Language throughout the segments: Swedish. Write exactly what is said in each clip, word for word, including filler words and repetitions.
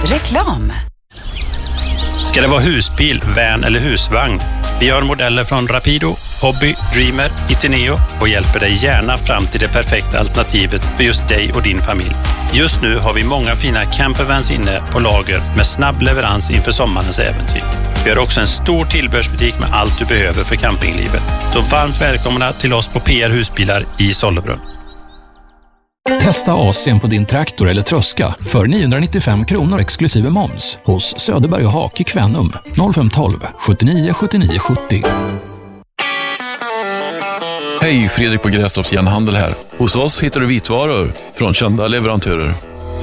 Reklam. Ska det vara husbil, van eller husvagn? Vi har modeller från Rapido, Hobby, Dreamer, Itineo och hjälper dig gärna fram till det perfekta alternativet för just dig och din familj. Just nu har vi många fina campervans inne på lager med snabb leverans inför sommarens äventyr. Vi har också en stor tillbehörsbutik med allt du behöver för campinglivet. Så varmt välkomna till oss på P R Husbilar i Sollebrunn. Testa A C på din traktor eller tröska för niohundranittiofem kronor exklusive moms hos Söderberg och Hak i Kvänum noll fem ett två sjuttionio sjuttionio sjuttio. Hej, Fredrik på Grästorps Järnhandel här. Hos oss hittar du vitvaror från kända leverantörer.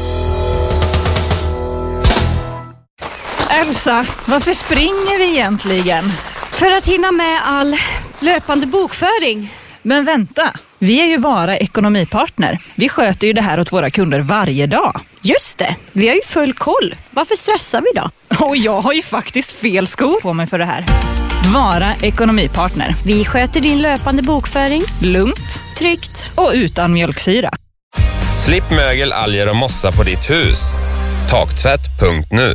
Elsa, varför springer vi egentligen? För att hinna med all löpande bokföring. Men vänta, vi är ju Vara ekonomipartner. Vi sköter ju det här åt våra kunder varje dag. Just det, vi har ju full koll. Varför stressar vi då? Och jag har ju faktiskt fel skor på mig för det här. Vara ekonomipartner. Vi sköter din löpande bokföring. Lugnt, tryggt och utan mjölksyra. Slipp mögel, alger och mossa på ditt hus. Taktvätt punkt nu.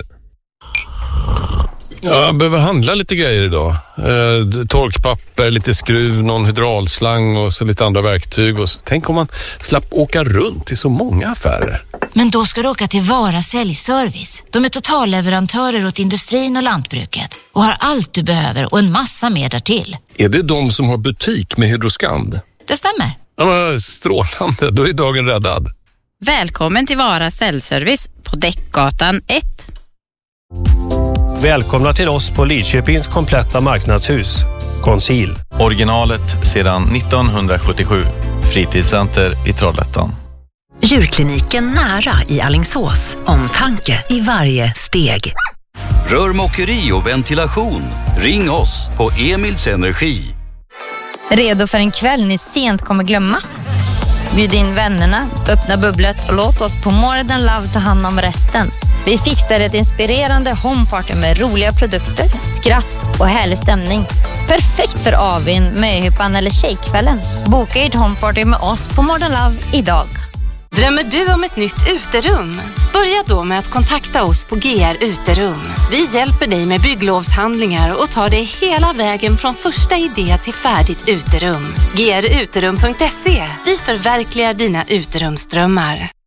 Ja, jag behöver handla lite grejer idag. Eh, torkpapper, lite skruv, någon hydraulslang och så lite andra verktyg. Och så. Tänk om man slapp åka runt i så många affärer. Men då ska du åka till Vara säljservice. De är totalleverantörer åt industrin och lantbruket och har allt du behöver och en massa mer därtill. Är det de som har butik med Hydroskand? Det stämmer. Ja, men strålande, då är dagen räddad. Välkommen till Vara säljservice på Däckgatan ett. Välkomna till oss på Lidköpings kompletta marknadshus. Conceal. Originalet sedan nittonhundrasjuttiosju. Fritidscenter i Trollhättan. Djurkliniken nära i Alingsås. Omtanke i varje steg. Rörmokeri och ventilation. Ring oss på Emils Energi. Redo för en kväll ni sent kommer glömma? Bjud in vännerna, öppna bubblet och låt oss på Modern Love ta hand om resten. Vi fixar ett inspirerande homeparty med roliga produkter, skratt och härlig stämning. Perfekt för avin, möhippan eller tjejkvällen. Boka ert homeparty med oss på Modern Love idag. Drömmer du om ett nytt uterum? Börja då med att kontakta oss på G R Uterum. Vi hjälper dig med bygglovshandlingar och tar dig hela vägen från första idé till färdigt uterum. G R uterum punkt se. Vi förverkligar dina uterumsdrömmar.